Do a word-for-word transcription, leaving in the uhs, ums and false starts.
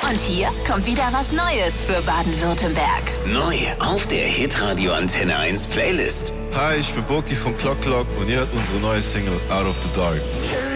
Und hier kommt wieder was Neues für Baden-Württemberg. Neu auf der Hitradio Antenne eins Playlist. Hi, ich bin Boki von Clock Clock und ihr hört unsere neue Single Out of the Dark.